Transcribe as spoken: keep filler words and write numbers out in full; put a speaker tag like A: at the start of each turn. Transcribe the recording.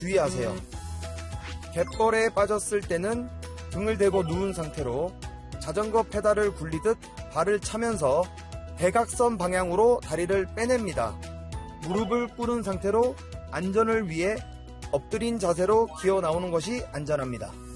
A: 주의하세요. 갯벌에 빠졌을 때는 등을 대고 누운 상태로 자전거 페달을 굴리듯 발을 차면서 대각선 방향으로 다리를 빼냅니다. 무릎을 꿇은 상태로 안전을 위해 엎드린 자세로 기어 나오는 것이 안전합니다.